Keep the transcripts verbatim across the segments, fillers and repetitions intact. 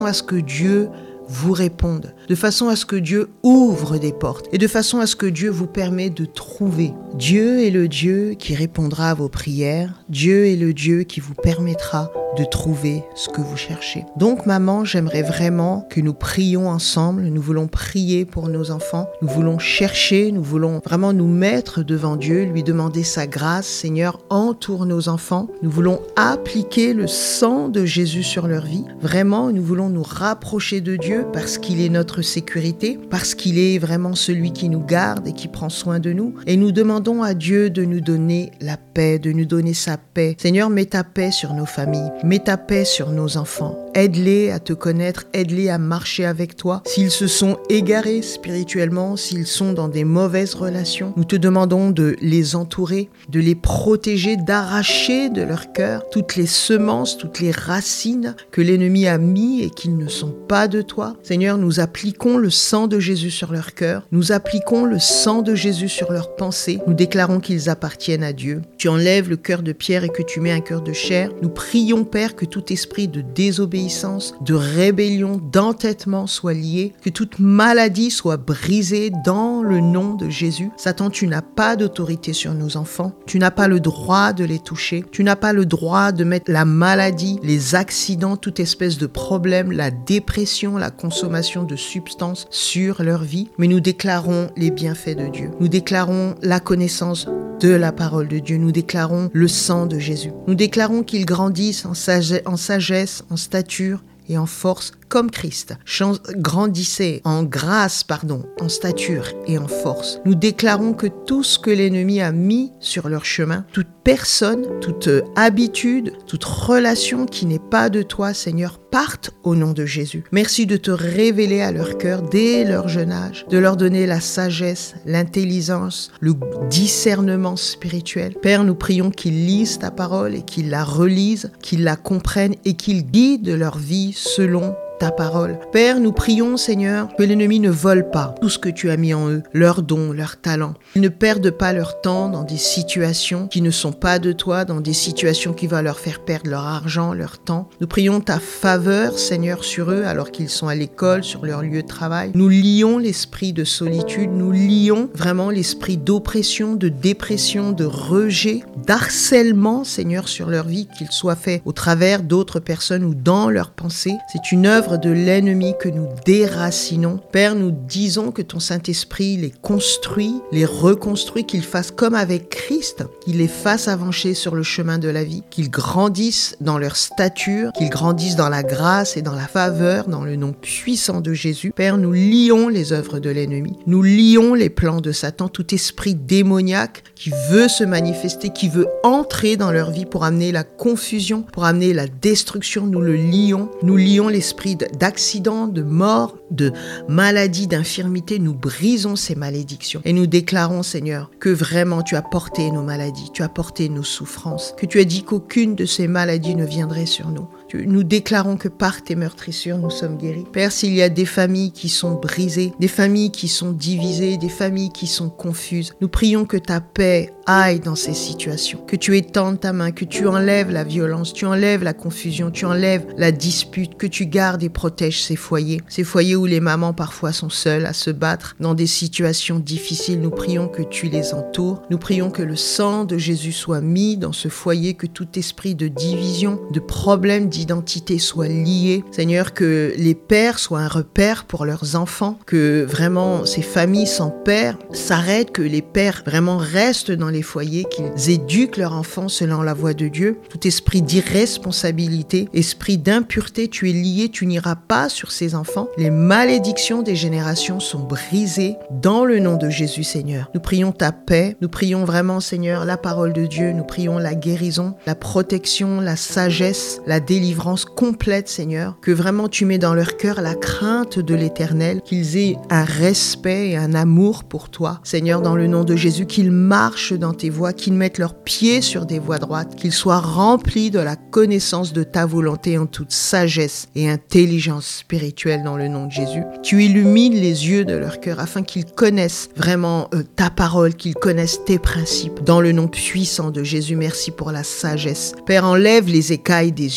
à ce que Dieu vous réponde, de façon à ce que Dieu ouvre des portes et de façon à ce que Dieu vous permet de trouver. Dieu est le Dieu qui répondra à vos prières. Dieu est le Dieu qui vous permettra de trouver ce que vous cherchez. Donc maman, j'aimerais vraiment que nous prions ensemble. Nous voulons prier pour nos enfants. Nous voulons chercher, nous voulons vraiment nous mettre devant Dieu, lui demander sa grâce. Seigneur, entoure nos enfants. Nous voulons appliquer le sang de Jésus sur leur vie. Vraiment, nous voulons nous rapprocher de Dieu parce qu'il est notre sécurité, parce qu'il est vraiment celui qui nous garde et qui prend soin de nous. Et nous demandons à Dieu de nous donner la paix, de nous donner sa paix. Seigneur, mets ta paix sur nos familles. Mets ta paix sur nos enfants. Aide-les à te connaître, aide-les à marcher avec toi. S'ils se sont égarés spirituellement, s'ils sont dans des mauvaises relations, nous te demandons de les entourer, de les protéger, d'arracher de leur cœur toutes les semences, toutes les racines que l'ennemi a mis et qui ne sont pas de toi. Seigneur, nous appliquons le sang de Jésus sur leur cœur. Nous appliquons le sang de Jésus sur leurs pensées. Nous déclarons qu'ils appartiennent à Dieu. Tu enlèves le cœur de pierre et que tu mets un cœur de chair. Nous prions, Père, que tout esprit de désobéissance, de rébellion, d'entêtement soit lié, que toute maladie soit brisée dans le nom de Jésus. Satan, tu n'as pas d'autorité sur nos enfants. Tu n'as pas le droit de les toucher. Tu n'as pas le droit de mettre la maladie, les accidents, toute espèce de problème, la dépression, la consommation de substances sur leur vie. Mais nous déclarons les bienfaits de Dieu. Nous déclarons la connaissance de la parole de Dieu. Nous déclarons le sang de Jésus. Nous déclarons qu'ils grandissent en, sage- en sagesse, en stature et en force comme Christ. Chans- grandissez en grâce, pardon, en stature et en force. Nous déclarons que tout ce que l'ennemi a mis sur leur chemin, toute personne, toute habitude, toute relation qui n'est pas de toi, Seigneur, partent au nom de Jésus. Merci de te révéler à leur cœur dès leur jeune âge, de leur donner la sagesse, l'intelligence, le discernement spirituel. Père, nous prions qu'ils lisent ta parole et qu'ils la relisent, qu'ils la comprennent et qu'ils guident leur vie selon ta parole. Père, nous prions, Seigneur, que l'ennemi ne vole pas tout ce que tu as mis en eux, leurs dons, leurs talents. Ils ne perdent pas leur temps dans des situations qui ne sont pas de toi, dans des situations qui vont leur faire perdre leur argent, leur temps. Nous prions ta faveur, Seigneur, sur eux alors qu'ils sont à l'école, sur leur lieu de travail. Nous lions l'esprit de solitude, nous lions vraiment l'esprit d'oppression, de dépression, de rejet, d'harcèlement, Seigneur, sur leur vie, qu'il soit fait au travers d'autres personnes ou dans leurs pensées. C'est une œuvre de l'ennemi que nous déracinons. Père, nous disons que ton Saint-Esprit les construit, les reconstruit, qu'il fasse comme avec Christ, qu'il les fasse avancer sur le chemin de la vie, qu'ils grandissent dans leur stature, qu'ils grandissent dans la grâce et dans la faveur, dans le nom puissant de Jésus. Père, nous lions les œuvres de l'ennemi, nous lions les plans de Satan, tout esprit démoniaque qui veut se manifester, qui veut entrer dans leur vie pour amener la confusion, pour amener la destruction, nous le lions, nous lions l'esprit d'accident, de mort, de maladie, d'infirmité, nous brisons ces malédictions et nous déclarons, Seigneur, que vraiment tu as porté nos maladies, tu as porté nos souffrances, que tu as dit qu'aucune de ces maladies ne viendrait sur nous. Nous déclarons que par tes meurtrissures, nous sommes guéris. Père, s'il y a des familles qui sont brisées, des familles qui sont divisées, des familles qui sont confuses, nous prions que ta paix aille dans ces situations, que tu étendes ta main, que tu enlèves la violence, tu enlèves la confusion, tu enlèves la dispute, que tu gardes et protèges ces foyers, ces foyers où les mamans parfois sont seules à se battre dans des situations difficiles. Nous prions que tu les entoures, nous prions que le sang de Jésus soit mis dans ce foyer, que tout esprit de division, de problème d'identité soit lié. Seigneur, que les pères soient un repère pour leurs enfants, que vraiment ces familles sans père s'arrêtent, que les pères vraiment restent dans les foyers, qu'ils éduquent leurs enfants selon la voie de Dieu. Tout esprit d'irresponsabilité, esprit d'impureté, tu es lié, tu n'iras pas sur ces enfants. Les malédictions des générations sont brisées dans le nom de Jésus, Seigneur. Nous prions ta paix, nous prions vraiment, Seigneur, la parole de Dieu, nous prions la guérison, la protection, la sagesse, la délivrance complète, Seigneur, que vraiment tu mets dans leur cœur la crainte de l'Éternel, qu'ils aient un respect et un amour pour toi, Seigneur, dans le nom de Jésus, qu'ils marchent dans tes voies, qu'ils mettent leurs pieds sur des voies droites, qu'ils soient remplis de la connaissance de ta volonté en toute sagesse et intelligence spirituelle dans le nom de Jésus. Tu illumines les yeux de leur cœur afin qu'ils connaissent vraiment euh, ta parole, qu'ils connaissent tes principes. Dans le nom puissant de Jésus, merci pour la sagesse. Père, enlève les écailles des yeux,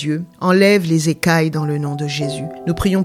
Enlève les écailles dans le nom de Jésus. Nous prions